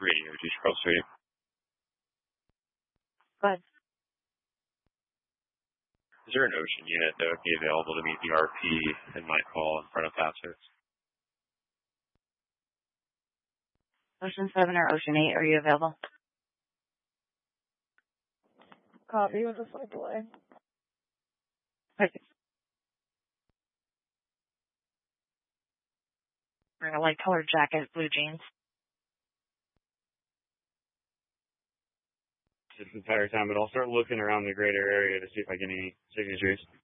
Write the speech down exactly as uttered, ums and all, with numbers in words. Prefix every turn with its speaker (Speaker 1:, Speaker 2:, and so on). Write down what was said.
Speaker 1: Radio to Charles Street.
Speaker 2: Go ahead.
Speaker 1: Is there an ocean unit that would be available to meet the R P in my call in front of Passers?
Speaker 2: Ocean seven or Ocean eight, are you available?
Speaker 3: Copy with a slight delay.
Speaker 2: Okay. Wearing a light colored jacket, blue jeans.
Speaker 4: This entire time, but I'll start looking around the greater area to see if I get any signatures.